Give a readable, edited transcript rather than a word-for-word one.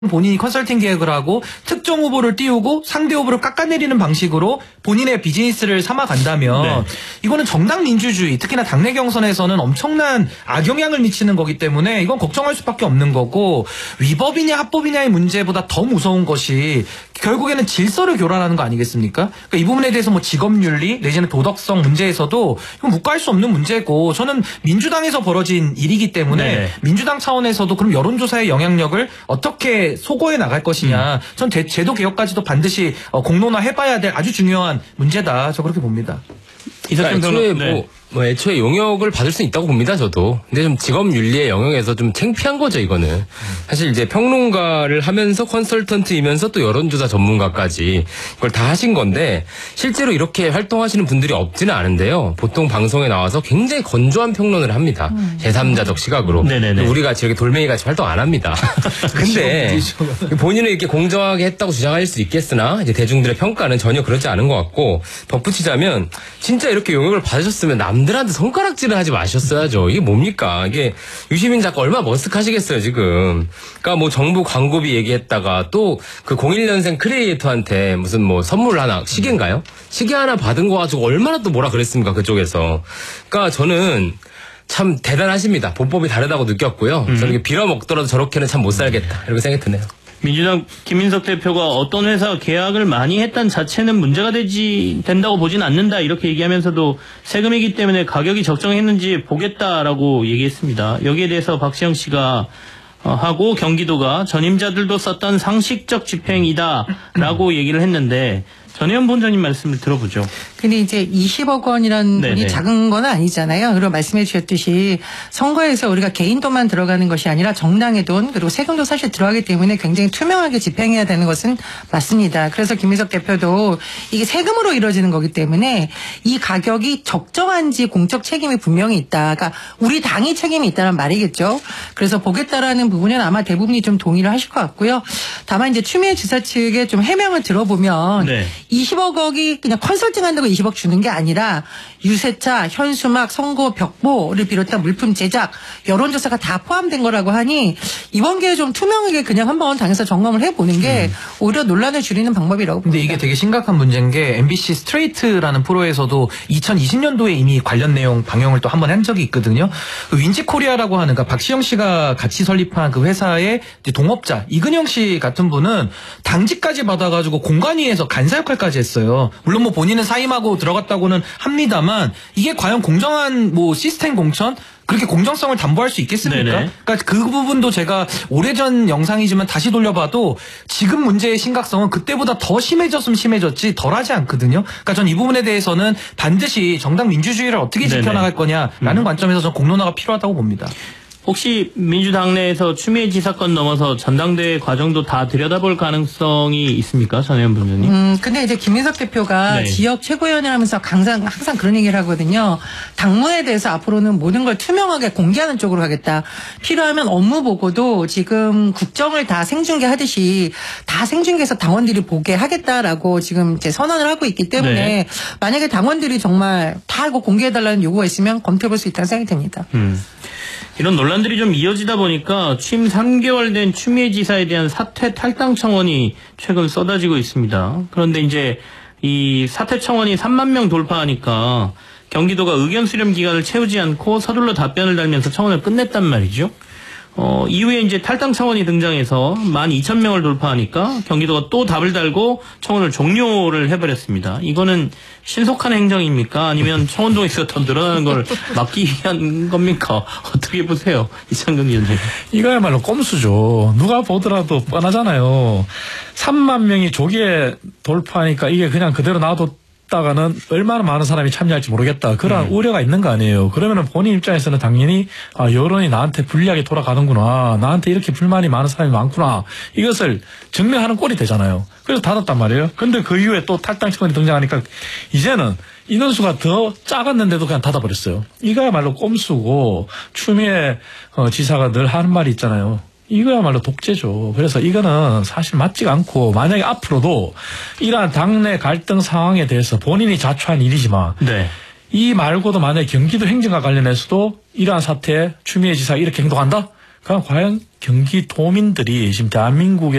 본인이 컨설팅 계획을 하고 특정 후보를 띄우고 상대 후보를 깎아내리는 방식으로 본인의 비즈니스를 삼아간다면 이거는 정당 민주주의, 특히나 당내 경선에서는 엄청난 악영향을 미치는 거기 때문에 이건 걱정할 수밖에 없는 거고, 위법이냐 합법이냐의 문제보다 더 무서운 것이 결국에는 질서를 교란하는 거 아니겠습니까? 그러니까 이 부분에 대해서 뭐 직업윤리 내지는 도덕성 문제에서도 이건 묵과할 수 없는 문제고, 저는 민주당에서 벌어진 일이기 때문에 민주당 차원에서도 그럼 여론조사의 영향력을 어떻게 소거해 나갈 것이냐, 전 제도 개혁까지도 반드시 공론화해봐야 될 아주 중요한 문제다, 저 그렇게 봅니다. 애초에 애초에 용역을 받을 수 있다고 봅니다, 저도. 근데 좀 직업윤리의 영역에서 좀 창피한 거죠, 이거는. 사실 이제 평론가를 하면서 컨설턴트이면서 또 여론조사 전문가까지 이걸 다 하신 건데, 실제로 이렇게 활동하시는 분들이 없지는 않은데요. 보통 방송에 나와서 굉장히 건조한 평론을 합니다. 제3자적 시각으로. 우리같이 이렇게 돌멩이같이 활동 안 합니다. 근데 본인은 이렇게 공정하게 했다고 주장할 수 있겠으나 이제 대중들의 평가는 전혀 그렇지 않은 것 같고, 덧붙이자면 진짜 이렇게 용역을 받으셨으면 남들한테 손가락질을 하지 마셨어야죠. 이게 뭡니까? 이게 유시민 작가 얼마나 머쓱하시겠어요, 지금. 그러니까 뭐 정부 광고비 얘기했다가 또 그 01년생 크리에이터한테 무슨 뭐 선물 하나, 시계인가요? 시계 하나 받은 거 가지고 얼마나 또 뭐라 그랬습니까, 그쪽에서. 그러니까 저는 참 대단하십니다. 보법이 다르다고 느꼈고요. 저는 이렇게 빌어먹더라도 저렇게는 참 못 살겠다, 이렇게 생각이 드네요. 민주당 김민석 대표가 어떤 회사가 계약을 많이 했다는 자체는 문제가 된다고 보진 않는다, 이렇게 얘기하면서도 세금이기 때문에 가격이 적정했는지 보겠다라고 얘기했습니다. 여기에 대해서 박시영 씨가 하고 경기도가 전임자들도 썼던 상식적 집행이다라고 얘기를 했는데, 전혜연 본자님 말씀을 들어보죠. 근데 이제 20억 원이라는 돈이 작은 건 아니잖아요. 그리고 말씀해 주셨듯이 선거에서 우리가 개인 돈만 들어가는 것이 아니라 정당의 돈, 그리고 세금도 사실 들어가기 때문에 굉장히 투명하게 집행해야 되는 것은 맞습니다. 그래서 김민석 대표도 이게 세금으로 이루어지는 거기 때문에 이 가격이 적정한지 공적 책임이 분명히 있다. 그러니까 우리 당이 책임이 있다는 말이겠죠. 그래서 보겠다라는 부분은 아마 대부분이 좀 동의를 하실 것 같고요. 다만 이제 추미애 지사 측의 좀 해명을 들어보면 20억 원이 그냥 컨설팅 한다고 20억 주는 게 아니라 유세차, 현수막, 선거 벽보를 비롯한 물품 제작, 여론조사가 다 포함된 거라고 하니 이번 기회에 좀 투명하게 그냥 한번 당에서 점검을 해보는 게 오히려 논란을 줄이는 방법이라고 봅니다. 근데 이게 되게 심각한 문제인 게 MBC 스트레이트라는 프로에서도 2020년도에 이미 관련 내용 방영을 또 한 번 한 적이 있거든요. 그 윈지코리아라고 하는, 그러니까 박시영 씨가 같이 설립한 그 회사의 동업자 이근영 씨 같은 분은 당직까지 받아가지고 공관위에서 간사 역할까지 했어요. 물론 뭐 본인은 사임하고 들어갔다고는 합니다만 이게 과연 공정한 뭐 시스템 공천? 그렇게 공정성을 담보할 수 있겠습니까? 그러니까 그 부분도 제가 오래전 영상이지만 다시 돌려봐도 지금 문제의 심각성은 그때보다 더 심해졌으면 심해졌지 덜하지 않거든요. 그러니까 전 이 부분에 대해서는 반드시 정당 민주주의를 어떻게 지켜나갈 거냐라는 관점에서 전 공론화가 필요하다고 봅니다. 혹시 민주당 내에서 추미애 지사 건 넘어서 전당대회 과정도 다 들여다볼 가능성이 있습니까, 전혜연 본자님? 근데 이제 김민석 대표가 지역 최고위원을 하면서 항상 그런 얘기를 하거든요. 당무에 대해서 앞으로는 모든 걸 투명하게 공개하는 쪽으로 하겠다. 필요하면 업무 보고도 지금 국정을 다 생중계하듯이 다 생중계해서 당원들이 보게 하겠다라고 지금 이제 선언을 하고 있기 때문에 만약에 당원들이 정말 다 이거 공개해달라는 요구가 있으면 검토해볼 수 있다는 생각이 듭니다. 이런 논란들이 좀 이어지다 보니까 취임 3개월 된 추미애 지사에 대한 사퇴 탈당 청원이 최근 쏟아지고 있습니다. 그런데 이제 이 사퇴 청원이 3만 명 돌파하니까 경기도가 의견 수렴 기간을 채우지 않고 서둘러 답변을 달면서 청원을 끝냈단 말이죠. 이후에 이제 탈당 청원이 등장해서 12,000명을 돌파하니까 경기도가 또 답을 달고 청원을 종료를 해버렸습니다. 이거는 신속한 행정입니까? 아니면 청원동에서 더 늘어나는 걸 막기 위한 겁니까? 어떻게 보세요, 이창근 위원장님? 이거야말로 꼼수죠. 누가 보더라도 뻔하잖아요. 3만 명이 조기에 돌파하니까 이게 그냥 그대로 놔뒀다가는 얼마나 많은 사람이 참여할지 모르겠다, 그런 우려가 있는 거 아니에요. 그러면은 본인 입장에서는 당연히 여론이 나한테 불리하게 돌아가는구나, 나한테 이렇게 불만이 많은 사람이 많구나, 이것을 증명하는 꼴이 되잖아요. 그래서 닫았단 말이에요. 근데 그 이후에 또 탈당 청원이 등장하니까 이제는 인원수가 더 작았는데도 그냥 닫아버렸어요. 이거야말로 꼼수고, 추미애 지사가 늘 하는 말이 있잖아요. 이거야말로 독재죠. 그래서 이거는 사실 맞지가 않고, 만약에 앞으로도 이러한 당내 갈등 상황에 대해서 본인이 자초한 일이지만 이 말고도 만약에 경기도 행정과 관련해서도 이러한 사태에 추미애 지사가 이렇게 행동한다? 그럼 과연 경기도민들이 지금 대한민국에